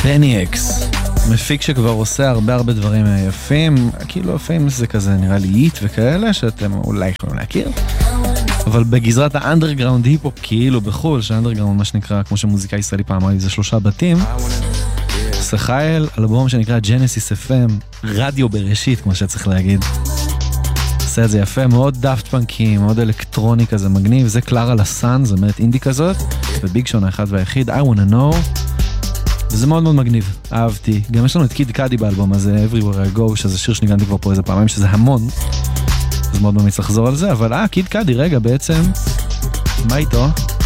בני אקס, מפיק שכבר עושה הרבה דברים יפים, כאילו יפים זה כזה נראה לי איט וכאלה שאתם אולי יכולים להכיר, אבל בגזרת האנדרגראונד היפ-הופ כאילו בחול, שהאנדרגראונד מה שנקרא, כמו שמוזיקה ישראלי פעם אמרה לי, זה 3 בתים, עושה חייל, אלבום שנקרא ג'נסיס FM, רדיו בראשית כמו שצריך להגיד. עושה את זה יפה, מאוד דאפט פאנקי, מאוד אלקטרוני כזה מגניב, זה קלרה לסן, זה באמת אינדי כזאת, וביג שון האחד והיחיד, I wanna know, וזה מאוד מגניב, אהבתי. גם יש לנו את קיד קאדי באלבום הזה, Everywhere I Go, שזה שיר שניגנתי כבר פה איזה פעמיים, שזה המון, אז מאוד ממליץ לחזור על זה, אבל קיד קאדי, רגע, בעצם, מה איתו?